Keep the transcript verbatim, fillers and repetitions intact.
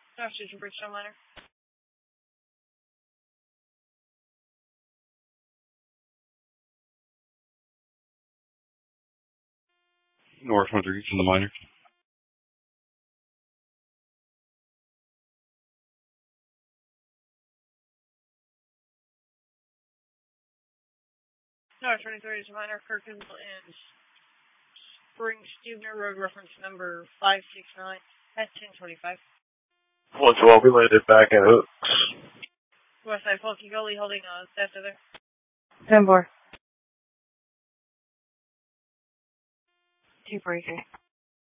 Constitution Bridgestone Minor. North Rodriguez in the minor. North twenty-three is minor. Kirkland and Spring Stevener Road reference number five six nine at ten twenty-five. one twelve, we landed back at Hooks. Westside Funky Gully holding on staff to there. ten four. Two breaker.